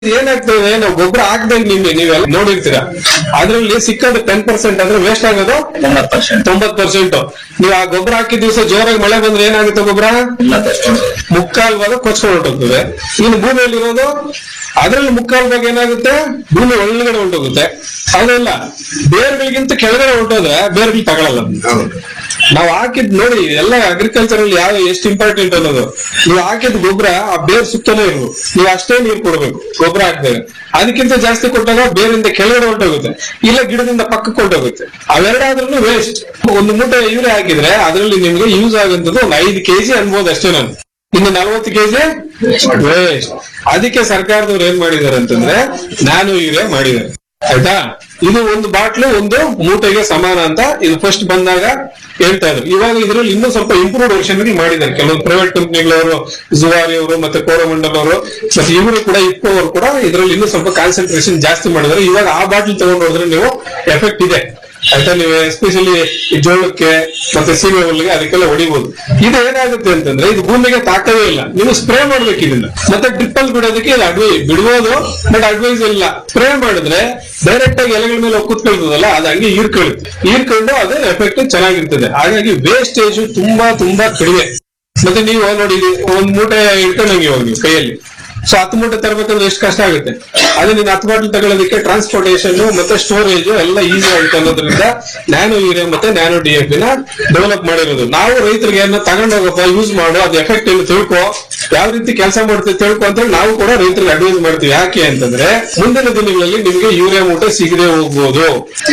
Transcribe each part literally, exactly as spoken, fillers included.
ಏನಾಗ್ತದೆ, ನಾವು ಗೊಬ್ಬರ ಹಾಕ್ದಂಗೆ ನಿಮ್ಗೆ ನೀವೆಲ್ಲ ನೋಡಿರ್ತೀರಾ, ಅದ್ರಲ್ಲಿ ಸಿಕ್ಕದ ಟೆನ್ ಪರ್ಸೆಂಟ್ ಅಂದ್ರೆ ವೇಸ್ಟ್ ಆಗೋದು ತೊಂಬತ್ ಪರ್ಸೆಂಟ್. ನೀವು ಆ ಗೊಬ್ಬರ ಹಾಕಿದ ದಿವಸ ಜೋರಾಗಿ ಮಳೆ ಬಂದ್ರೆ ಏನಾಗುತ್ತೆ, ಗೊಬ್ಬರ ಮುಕ್ಕಾಲ್ ಭಾಗ ಕೊಚ್ಕೊಂಡು ಹೊರಟೋಗ್ತದೆ. ಇನ್ನು ಭೂಮಿಯಲ್ಲಿ ಇರೋದು ಅದ್ರಲ್ಲಿ ಮುಕ್ಕಾಲ್ ಭಾಗ ಏನಾಗುತ್ತೆ, ಭೂಮಿ ಒಳಗಡೆ ಹೊರಟೋಗುತ್ತೆ. ಅದೆಲ್ಲ ಬೇರ್ಗಳಿಗಿಂತ ಕೆಳಗಡೆ ಹೊರಟೋದ್ರೆ ಬೇರ್ಗಳು ತಗೊಳಲ್ಲ. ನಾವು ಹಾಕಿದ್ ನೋಡಿ, ಎಲ್ಲ ಅಗ್ರಿಕಲ್ಚರ್ ಅಲ್ಲಿ ಯಾವ ಎಷ್ಟು ಇಂಪಾರ್ಟೆಂಟ್ ಅನ್ನೋದು, ನೀವು ಹಾಕಿದ ಗೊಬ್ಬರ ಆ ಬೇರ್ ಸುತ್ತಲೇ ಇರು, ನೀವು ಅಷ್ಟೇ ನೀರು ಕೊಡ್ಬೇಕು ಗೊಬ್ಬರ ಹಾಕಿದಾಗ. ಅದಕ್ಕಿಂತ ಜಾಸ್ತಿ ಕೊಟ್ಟಾಗ ಬೇರಿಂದ ಕೆಳಗಡೆ ಹೊರಟೋಗುತ್ತೆ, ಇಲ್ಲ ಗಿಡದಿಂದ ಪಕ್ಕಕ್ಕೆ ಹೊರಟೋಗುತ್ತೆ. ಅವೆರಡಾದ್ರೂ ವೇಸ್ಟ್. ಒಂದು ಮೂಟೆ ಯೂರಿಯಾ ಹಾಕಿದ್ರೆ ಅದರಲ್ಲಿ ನಿಮ್ಗೆ ಯೂಸ್ ಆಗುವಂತದ್ದು ಒಂದು ಐದು ಕೆಜಿ ಅನ್ಬೋದು ಅಷ್ಟೇ. ನಾನು ಇನ್ನು ನಲ್ವತ್ತು ಕೆಜಿ ವೇಸ್ಟ್. ಅದಕ್ಕೆ ಸರ್ಕಾರದವ್ರು ಏನ್ ಮಾಡಿದಾರೆ ಅಂತಂದ್ರೆ ನ್ಯಾನೋ ಯೂರಿಯಾ ಮಾಡಿದ್ದಾರೆ. ಆಯ್ತಾ, ಇದು ಒಂದು ಬಾಟ್ಲು ಒಂದು ಮೂಟೆಗೆ ಸಮಾನ ಅಂತ ಇದು ಫಸ್ಟ್ ಬಂದಾಗ ಹೇಳ್ತಾ ಇದ್ರು. ಇವಾಗ ಇದ್ರಲ್ಲಿ ಇನ್ನೂ ಸ್ವಲ್ಪ ಇಂಪ್ರೂವ್ಡ್ ವರ್ಷನ್ ಮಾಡಿದ್ದಾರೆ ಕೆಲವೊಂದು ಪ್ರೈವೇಟ್ ಕಂಪ್ನಿಗಳವರು, ಜುವಾರಿ ಅವರು ಮತ್ತೆ ಕೋರಮಂಡಲ್ ಅವರು ಮತ್ತೆ ಇವರು ಕೂಡ ಇಫ್ಕೋ ಅವರು ಕೂಡ ಇದ್ರಲ್ಲಿ ಇನ್ನೂ ಸ್ವಲ್ಪ ಕಾನ್ಸಂಟ್ರೇಷನ್ ಜಾಸ್ತಿ ಮಾಡಿದ್ದಾರೆ. ಇವಾಗ ಆ ಬಾಟ್ಲ್ ತಗೊಂಡು ಹೋದ್ರೆ ನೀವು ಎಫೆಕ್ಟ್ ಇದೆ. ಆಯ್ತಾ, ನೀವು ಎಸ್ಪೆಷಲಿ ಜೋಳಕ್ಕೆ ಮತ್ತೆ ಸೀಮೆ ಹುಲ್ಲಿಗೆ ಅದಕ್ಕೆಲ್ಲ ಹೊಡಿಬಹುದು. ಇದು ಏನಾಗುತ್ತೆ ಅಂತಂದ್ರೆ ಇದು ಭೂಮಿಗೆ ತಾಕವೇ ಇಲ್ಲ. ನೀವು ಸ್ಪ್ರೇ ಮಾಡ್ಬೇಕು ಇದನ್ನ, ಮತ್ತೆ ಡ್ರಿಪ್ಪಲ್ ಬಿಡೋದಕ್ಕೆ ಇದು ಅಡ್ವೈ ಬಿಡ್ಬೋದು, ಬಟ್ ಅಡ್ವೈಸ್ ಇಲ್ಲ. ಸ್ಪ್ರೇ ಮಾಡಿದ್ರೆ ಡೈರೆಕ್ಟ್ ಆಗಿ ಎಲೆಗಳ ಮೇಲೆ ಕೂತ್ಕೊಳ್ತದಲ್ಲ, ಅದು ಹಂಗೆ ಹೀರ್ಕೊಳ್ಳುತ್ತೆ. ಹೀರ್ಕೊಂಡು ಅದು ಎಫೆಕ್ಟ್ ಚೆನ್ನಾಗಿರ್ತದೆ. ಹಾಗಾಗಿ ವೇಸ್ಟೇಜ್ ತುಂಬಾ ತುಂಬಾ ಕಡಿಮೆ. ಮತ್ತೆ ನೀವು ನೋಡಿ ಒಂದ್ ಮೂಟೆ ಇಟ್ಕೊಂಡಂಗೆ ಇವಾಗ ನೀವು ಕೈಯಲ್ಲಿ, ಸೊ ಹತ್ತು ಮೂಟೆ ತರಬೇಕಂದ್ರೆ ಎಷ್ಟು ಕಷ್ಟ ಆಗುತ್ತೆ. ಅದೇ ನೀನು ಹತ್ತು ಬಾಟಲ್ ತಗೊಳ್ಳೋದಕ್ಕೆ ಟ್ರಾನ್ಸ್ಪೋರ್ಟೇಷನ್ ಮತ್ತೆ ಸ್ಟೋರೇಜ್ ಎಲ್ಲ ಈಸಿ ಆಗುತ್ತೆ ಅನ್ನೋದ್ರಿಂದ ನ್ಯಾನೋ ಯೂರಿಯಾ ಮತ್ತೆ ನ್ಯಾನೋ ಡಿ ಎಫ್ ನ ಡೆವಲಪ್ ಮಾಡಿರೋದು. ನಾವು ರೈತರಿಗೆ ಏನ ತಗೊಂಡೋಗಪ್ಪ, ಯೂಸ್ ಮಾಡು, ಅದು ಎಫೆಕ್ಟ್ ಏನು ತಿಳ್ಕೊ, ಯಾವ ರೀತಿ ಕೆಲಸ ಮಾಡ್ತೀವಿ ತಿಳ್ಕೊ ಅಂತ ಹೇಳಿ ನಾವು ಕೂಡ ರೈತರಿಗೆ ಅಡ್ವೈಸ್ ಮಾಡ್ತೀವಿ. ಯಾಕೆ ಅಂತಂದ್ರೆ ಮುಂದಿನ ದಿನಗಳಲ್ಲಿ ನಿಮ್ಗೆ ಯೂರಿಯಾ ಮೂಟೆ ಸಿಗದೆ ಹೋಗ್ಬೋದು.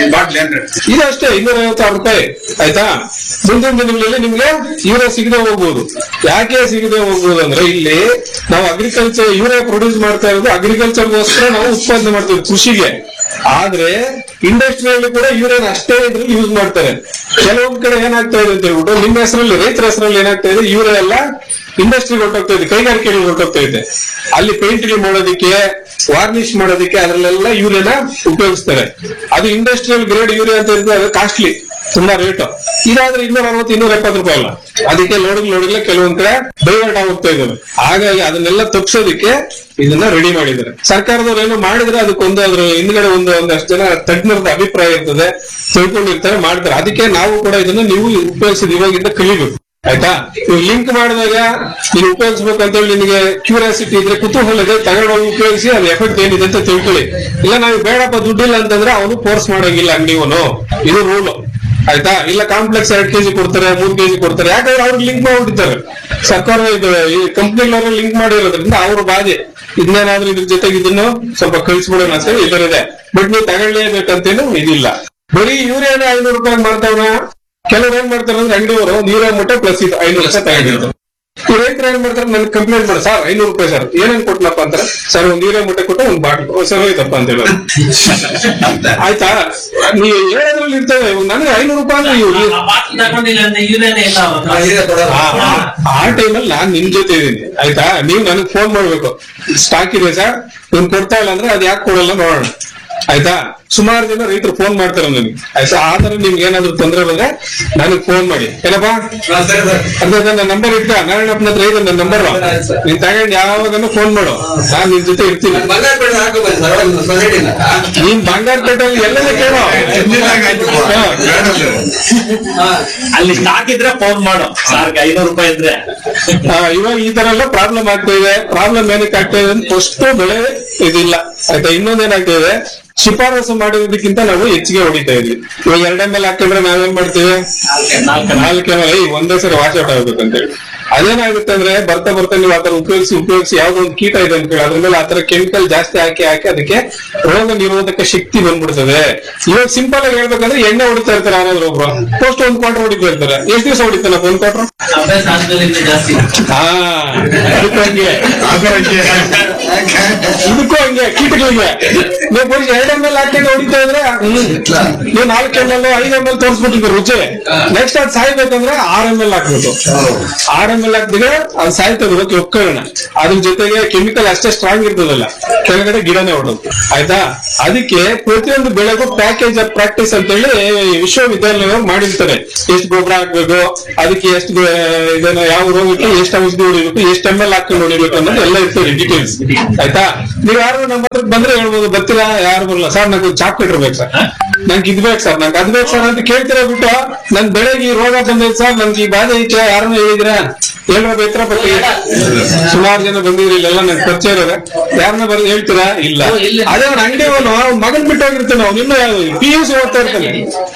ಇದು ಅಷ್ಟೇ ಇನ್ನೂರ ಐವತ್ತಾರು ರೂಪಾಯಿ. ಆಯ್ತಾ, ಮುಂದಿನ ದಿನಗಳಲ್ಲಿ ನಿಮ್ಗೆ ಯೂರಿಯಾ ಸಿಗದೆ ಹೋಗ್ಬೋದು. ಯಾಕೆ ಸಿಗದೆ ಹೋಗ್ಬೋದು ಅಂದ್ರೆ ಇಲ್ಲಿ ನಾವು ಅಗ್ರಿಕಲ್ಚರ್ ಯೂರಿಯಾ ಪ್ರೊಡ್ಯೂಸ್ ಮಾಡ್ತಾ ಇರೋದು ಅಗ್ರಿಕಲ್ಚರ್ಗೋಸ್ಕರ ನಾವು ಉತ್ಪಾದನೆ ಮಾಡ್ತೀವಿ ಕೃಷಿಗೆ. ಆದ್ರೆ ಇಂಡಸ್ಟ್ರಿಯಲ್ಲಿ ಕೂಡ ಯೂರಿಯಾ ಅಷ್ಟೇ ಇದ್ರಲ್ಲಿ ಯೂಸ್ ಮಾಡ್ತಾರೆ. ಕೆಲವೊಂದ್ ಕಡೆ ಏನಾಗ್ತಾ ಇದೆ ಅಂತ ಹೇಳ್ಬಿಟ್ಟು ನಿಮ್ಮ ಹೆಸರಲ್ಲಿ ರೈತರ ಹೆಸರಲ್ಲಿ ಏನಾಗ್ತಾ ಇದೆ, ಯೂರಿಯಾ ಎಲ್ಲ ಇಂಡಸ್ಟ್ರಿಗೆ ಹೊರಟೋಗ್ತಾ ಇದೆ, ಕೈಗಾರಿಕೆಗಳಿಗೆ ಹೊರಟೋಗ್ತಾ ಇದೆ. ಅಲ್ಲಿ ಪೇಂಟ್ ಮಾಡೋದಕ್ಕೆ, ವಾರ್ನಿಶ್ ಮಾಡೋದಕ್ಕೆ ಅದರಲ್ಲೆಲ್ಲ ಯೂರಿಯಾನ ಉಪಯೋಗಿಸ್ತಾರೆ. ಅದು ಇಂಡಸ್ಟ್ರಿಯಲ್ ಗ್ರೇಡ್ ಯೂರಿಯಾ ಅಂತ ಇರ್ತದೆ, ಅದು ಕಾಸ್ಟ್ಲಿ, ತುಂಬಾ ರೇಟ್. ಇದಾದ್ರೆ ಇನ್ನೂರ ಅರವತ್ತು ಇನ್ನೂರ ಎಪ್ಪತ್ತು ರೂಪಾಯಿ ಅಲ್ಲ. ಅದಕ್ಕೆ ಲೋಡಿಗ್ ಲೋಡಿಗ್ಲೆ ಕೆಲವೊಂದ್ ಕಡೆ ಡೈವರ್ಟ್ ಆಗೋಗ್ತಾ ಇದಾವೆ. ಹಾಗಾಗಿ ಅದನ್ನೆಲ್ಲ ತಪ್ಪಿಸೋದಕ್ಕೆ ಇದನ್ನ ರೆಡಿ ಮಾಡಿದ್ದಾರೆ. ಸರ್ಕಾರದವ್ರು ಏನೋ ಮಾಡಿದ್ರೆ ಅದಕ್ಕೊಂದು ಅದ್ರ ಹಿಂದ್ಗಡೆ ಒಂದು ಒಂದಷ್ಟು ಜನ ತಜ್ಞರದ ಅಭಿಪ್ರಾಯ ಇರ್ತದೆ, ತಿಳ್ಕೊಂಡಿರ್ತಾರೆ, ಮಾಡ್ತಾರೆ. ಅದಕ್ಕೆ ನಾವು ಕೂಡ ಇದನ್ನ ನೀವು ಉಪಯೋಗಿಸಿದ ಇವಾಗಿಂದ ಕಲಿಬೇಕು. ಆಯ್ತಾ, ನೀವು ಲಿಂಕ್ ಮಾಡಿದಾಗ ನೀವು ಉಪಯೋಗಿಸ್ಬೇಕು ಅಂತ ಹೇಳಿ ನಿಮಗೆ ಕ್ಯೂರಿಯಾಸಿಟಿ ಇದ್ರೆ, ಕುತೂಹಲ ಇದೆ, ತಗೊಂಡೋಗಿ ಉಪಯೋಗಿಸಿ ಅದು ಎಫೆಕ್ಟ್ ಏನಿದೆ ಅಂತ ತಿಳ್ಕೊಳ್ಳಿ. ಇಲ್ಲ ನಾವು ಬೇಡಪ್ಪ ದುಡ್ಡಿಲ್ಲ ಅಂತಂದ್ರೆ ಅವನು ಫೋರ್ಸ್ ಮಾಡೋಂಗಿಲ್ಲ ಅಂಗಡಿವನು, ಇದು ರೂಲ್. ಆಯ್ತಾ, ಇಲ್ಲ ಕಾಂಪ್ಲೆಕ್ಸ್ ಎರಡ್ ಕೆಜಿ ಕೊಡ್ತಾರೆ, ಮೂರ್ ಕೆಜಿ ಕೊಡ್ತಾರೆ, ಯಾಕಂದ್ರೆ ಅವ್ರಿಗೆ ಲಿಂಕ್ ಮಾಡ್ಬಿಟ್ಟಿದ್ದಾರೆ. ಸರ್ಕಾರ ಇದು ಈ ಕಂಪ್ನಿಗಳವ್ರ ಲಿಂಕ್ ಮಾಡಿರೋದ್ರಿಂದ ಅವ್ರ ಬಾಧೆ ಇದನ್ನೇನಾದ್ರೂ ಇದ್ರ ಜೊತೆಗೆ ಇದನ್ನು ಸ್ವಲ್ಪ ಕಳಿಸ್ಬಿಡೋಣ ಅಂತ ಇದರಿದೆ. ಬಟ್ ನೀವು ತಗೊಳ್ಳೇಬೇಕಂತೇನು ಇದಿಲ್ಲ. ಬರೀ ಯೂರಿಯಾನೇ ಐನೂರು ರೂಪಾಯಿ ಮಾಡ್ತಾವ್ರ. ಕೆಲವ್ರು ಏನ್ ಮಾಡ್ತಾರೆ ಅಂದ್ರೆ ಅಂಗಡಿಯವರು ಯೂರಿಯಾ ಮೂಟೆ ಪ್ಲಸ್ ಇದು ಐನೂರು ರೂಪಾಯಿ ತಗೊಂಡಿರ್ತಾರೆ. ಈ ರೈತರು ಏನ್ ಮಾಡ್ತಾರೆ, ನನ್ಗೆ ಕಂಪ್ಲೇಂಟ್ ಮಾಡಿ, ಸರ್ ಐನೂರು ರೂಪಾಯಿ ಸರ್ ಏನೇನ್ ಕೊಟ್ನಪ್ಪ ಅಂತಾರೆ. ಸರ್ ಒಂದ್ ಯೂರಿಯಾ ಮೂಟೆ ಕೊಟ್ಟು ಒಂದ್ ಬಾಟ್ಲ್ ಸರ್ ಹೋಯ್ತಪ್ಪ ಅಂತ ಹೇಳೋದು. ಆಯ್ತಾ, ನೀವು ಹೇಳೋದ್ರಲ್ಲಿ ಇರ್ತೇವೆ, ನನಗೆ ಐನೂರು ರೂಪಾಯಿ ಆ ಟೈಮಲ್ಲಿ ನಾನ್ ನಿಮ್ ಜೊತೆ ಇದೀನಿ. ಆಯ್ತಾ, ನೀವು ನನಗೆ ಫೋನ್ ಮಾಡ್ಬೇಕು, ಸ್ಟಾಕ್ ಇದೆ ಸರ್ ನೀನ್ ಕೊಡ್ತಾ ಇಲ್ಲ ಅಂದ್ರೆ ಅದ್ ಯಾಕೆ ಕೊಡಲ್ಲ ನೋಡೋಣ. ಆಯ್ತಾ, ಸುಮಾರು ಜನ ರೈತರು ಫೋನ್ ಮಾಡ್ತಾರೆ ನನಗೆ. ಆಯ್ತಾ, ಆದ್ರೆ ನಿಮ್ಗೆ ಏನಾದ್ರು ತೊಂದರೆ ಬಂದ್ರೆ ನನಗೆ ಫೋನ್ ಮಾಡಿ. ಏನಪ್ಪಾ ಅದ ನನ್ನ ನಂಬರ್ ಇಟ್ಟ, ನಾರಾಯಣಪ್ಪನ ಹತ್ರ ಇದೆ ನನ್ನ ನಂಬರ್, ನೀನ್ ತಗೊಂಡು ಯಾವಾಗನೂ ಫೋನ್ ಮಾಡು, ನಾನ್ ನಿನ್ ಜೊತೆ ಇರ್ತೀನಿ. ನೀನ್ ಬಂಗಾರಪೇಟೆಯಲ್ಲಿ ಎಲ್ಲೆಲ್ಲ ಕೇಳೋ, ಅಲ್ಲಿ ಸ್ಟಾಕ್ ಇದ್ರೆ ಫೋನ್ ಮಾಡು, ಸಾರ್ಗೆ ಐನೂರು ರೂಪಾಯಿ ಇದ್ರೆ. ಇವಾಗ ಈ ತರ ಎಲ್ಲ ಪ್ರಾಬ್ಲಮ್ ಆಗ್ತಾ ಇದೆ. ಪ್ರಾಬ್ಲಮ್ ಏನಕ್ಕೆ ಆಗ್ತಾ ಇದೆ ಅಂದ್ರೆ ಫಸ್ಟ್ ಬೆಳೆ ಇದಿಲ್ಲ. ಆಯ್ತಾ, ಇನ್ನೊಂದೇನಾಗ್ತಾ ಇದೆ, ಶಿಫಾರಸು ಮಾಡಿರೋದಕ್ಕಿಂತ ನಾವು ಹೆಚ್ಚಿಗೆ ಹೊಡಿತಾ ಇದ್ವಿ. ಇವಾಗ ಎರಡ್ ಎಮ್ ಎಲ್ ಹಾಕಿದ್ರೆ ನಾವೇನ್ ಮಾಡ್ತೀವಿ, ನಾಲ್ಕು ಎಮ್ ಎಲ್ ಒಂದೇ ಸರಿ ವಾಶ್ ಔಟ್ ಆಗ್ಬೇಕು ಅಂತ ಹೇಳಿ. ಅದೇನಾಗುತ್ತೆ ಅಂದ್ರೆ ಬರ್ತಾ ಬರ್ತಾ ನೀವು ಆತರ ಉಪಯೋಗಿಸಿ ಉಪಯೋಗಿಸಿ ಯಾವ್ದೋ ಒಂದು ಕೀಟ ಇದೆ ಅಂತ ಹೇಳಿ ಅದ್ರ ಮೇಲೆ ಆತರ ಕೆಮಿಕಲ್ ಜಾಸ್ತಿ ಹಾಕಿ ಹಾಕಿ ಅದಕ್ಕೆ ರೋಗ ನಿರೋಧಕ ಶಕ್ತಿ ಬಂದ್ಬಿಡ್ತದೆ. ಇವಾಗ ಸಿಂಪಲ್ ಆಗಿ ಹೇಳ್ಬೇಕಂದ್ರೆ ಎಣ್ಣೆ ಹೊಡಿತಾ ಇರ್ತಾರೆ ಯಾರಾದ್ರೂ ಒಬ್ರು, ಪೋಸ್ಟ್ ಒಂದ್ ಕ್ವಾರ್ಟರ್ ಹೊಡಿತಾ ಇರ್ತಾರೆ. ಎಷ್ಟು ದಿವಸ ಹೊಡಿತಾನ ಒಂದ್ ಕ್ವಾರ್ಟರ್? ಹಾ, ಅದಕ್ಕೂ ಹಂಗೆ ಇದಕ್ಕೂ ಹಂಗೆ ಕೀಟಗಳಿಗೆ ನೀವು ಬರೀ ಎರಡ್ ಎಮ್ ಎಲ್ ಹಾಕೊಂಡು ಹೊಡಿತಾ ಇದ್ರೆ ನೀವು ನಾಲ್ಕು ಎಮ್ ಎಲ್ ಐದು ಎಮ್ ಎಲ್ ತೋರಿಸ್ಬಿಟ್ಟಿದ್ರೆ ರುಚಿ. ನೆಕ್ಸ್ಟ್ ಅದ್ ಸಾಯ್ಬೇಕಂದ್ರೆ ಆರ್ ಎಮ್ ಎಲ್ ಹಾಕ್ಬೇಕು. ಆರ್ ಎಮ್ ಎಲ್ ಹಾಕ್ದಿದ್ರೆ ಅದು ಸಾಯ್ತದೆ, ಓಕೆ ಒಪ್ಕೊಳ್ಳೋಣ. ಅದ್ರ ಜೊತೆಗೆ ಕೆಮಿಕಲ್ ಅಷ್ಟೇ ಸ್ಟ್ರಾಂಗ್ ಇರ್ತದಲ್ಲ, ಕೆಳಗಡೆ ಗಿಡನೇ ಹೊಡೋದು. ಆಯ್ತಾ, ಅದಕ್ಕೆ ಪ್ರತಿಯೊಂದು ಬೆಳೆಗೂ ಪ್ಯಾಕೇಜ್ ಆಫ್ ಪ್ರಾಕ್ಟೀಸ್ ಅಂತ ಹೇಳಿ ವಿಶ್ವವಿದ್ಯಾಲಯ ಮಾಡಿರ್ತಾರೆ. ಎಷ್ಟು ಗೊಬ್ಬರ ಹಾಕ್ಬೇಕು, ಅದಕ್ಕೆ ಎಷ್ಟು ಇದನ್ನ ಯಾವ ರೋಗಕ್ಕೆ ಎಷ್ಟು ಔಷಧಿ ಹೊಡಿಬೇಕು, ಎಷ್ಟು ಎಮ್ ಎಲ್ ಹಾಕೊಂಡು ಹೊಡಿಬೇಕು ಅನ್ನೋದು ಎಲ್ಲ ಇರ್ತದೆ ಡೀಟೇಲ್ಸ್. ಆಯ್ತಾ? ನೀವ್ ಯಾರು ನಮ್ಮ ಹತ್ರ ಬಂದ್ರೆ ಹೇಳ್ಬೋದು, ಬರ್ತೀರಾ? ಯಾರು ಬರಲ್ಲ ಸರ್, ನಂಗೆ ಚಾಕ್ಲೇಟ್ ಇರ್ಬೇಕು ಸರ್, ನಂಗೆ ಇದ್ ಬೇಕು ಸರ್, ನಂಗೆ ಅದ್ ಬೇಕು ಸರ್ ಅಂತ ಕೇಳ್ತೀರಾ ಬಿಟ್ಟು ನನ್ ಬೆಳೆಗೆ ಈ ರೋಗ ಬಂದೈತೆ ಸರ್, ನನ್ಗೆ ಈ ಬಾಧೆ ಐತೆ, ಯಾರನ್ನ ಹೇಳಿದ್ರ ಏನಾರ ಬೇಕಾರ ಬಗ್ಗೆ ಸುಮಾರು ಜನ ಬಂದಿದ್ರಿ ಇಲ್ಲೆಲ್ಲ ನನ್ ಪರಿಚಯ ಇರೋದೆ, ಯಾರನ್ನ ಬರ್ ಹೇಳ್ತೀರಾ? ಇಲ್ಲ. ಅದೇ ಅವ್ನ ಅಂಗಡಿ ಅವನು ಮಗನ್ ಬಿಟ್ಟು ಹೋಗಿರ್ತಾನೆ, ಅವ್ನು ಇನ್ನು ಪಿ ಯು ಸಿ ಓದ್ತಾ ಇರ್ತಾನೆ,